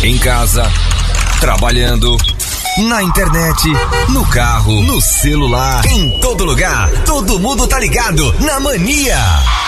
Em casa, trabalhando, na internet, no carro, no celular, em todo lugar, todo mundo tá ligado na Mania.